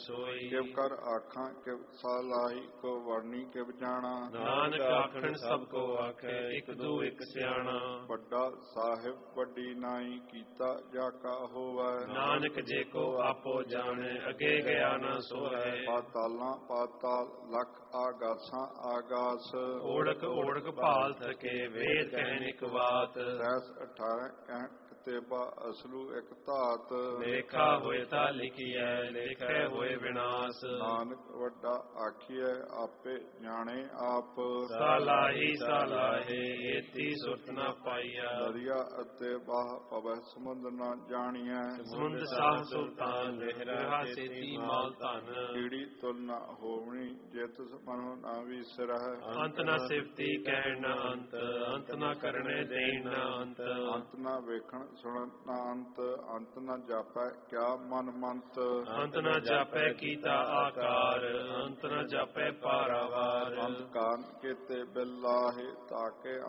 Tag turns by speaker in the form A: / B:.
A: ਸੋਈ।
B: ਕਿਵ ਕਰ ਆਖਾਂ ਕਿਵ ਸਲਾਹੀ ਕੋ ਵਰਣੀ ਕਿਵ ਜਾਣਾ।
A: ਨਾਨਕ ਆਖਣ ਸਭ ਕੋ ਆਖੈ ਇਕ ਦੂ ਇਕ ਸਿਆਣਾ।
B: ਵੱਡਾ ਸਾਹਿਬ ਵੱਡੀ ਨਾਈ ਕੀਤਾ ਜਾ ਕਾ ਹੋਵੈ।
A: ਨਾਨਕ ਜੇ ਕੋ ਆਪੋ ਜਾਣੈ ਅਗੇ ਗਿਆ ਨਾ ਸੋਹੈ।
B: ਪਾਤਾਲਾਂ ਪਾਤਾਲ ਲਖ ਆਗਾਸਾਂ ਆਗਾਸ।
A: ਓੜਕ ਓੜਕ ਭਾਲ ਥਕੇ ਵੇਦ ਕਹਿਨ ਇਕ ਬਾਤ।
B: ਸੈਸ 18 ਕਹਿ ਤੇਬਾ ਅਸਲੂ ਇਕ ਧਾਤ।
A: ਲੇਖਾ ਹੋਏ ਤਾ ਲਿਖੀਐ ਲੇਖੈ ਹੋਏ ਵਿਨਾਸ਼।
B: ਨਾਨਕ ਵੱਡਾ ਆਖੀਐ ਆਪੇ ਜਾਣੇ ਆਪ।
A: ਸਲਾਹੀ ਸਲਾਹੇ ਏਤੀ ਸੁਰਤ ਨਾ ਪਾਈਆ।
B: ਦਰਿਆ ਅਤੇ ਬਾਹ ਪਵੈ ਸਮੁੰਦ ਨਾ ਜਾਣੀਐ।
A: ਸਮੁੰਦ ਸਾਹ ਸੁਲਤਾਨ ਰਿਹਾ ਸੇਤੀ ਮਾਲ ਧਨ।
B: ਕੀੜੀ ਤੁਲ ਨਾ ਹੋਵਣੀ ਜੇ ਤਿਸ ਮਨੋ ਨਾ ਵੀਸਰਹਿ।
A: ਅੰਤ ਨਾ ਸਿਫਤੀ ਕਹਿਣ ਨਾ ਅੰਤ ਅੰਤ ਨਾ ਕਰਨੇ ਦੇਣ ਨਾ ਅੰਤ।
B: ਅੰਤ ਨਾ ਵੇਖਣ ਸੁਣਨ ਨਾ ਅੰਤ ਅੰਤ ਨਾ ਜਾਪੈ ਕਿਆ ਮਨ ਮੰਤ।
A: ਅੰਤ ਨਾ ਜਾਪੈ ਕੀਤਾ ਆਕਾਰ ਅੰਤ ਨਾ ਜਾਪੈ ਪਾਰਾਵਾਰ।
B: ਅੰਤ ਕਾਰਨ ਕੀਤੇ ਬਿਲਾਹੇ ਤਾਕੇ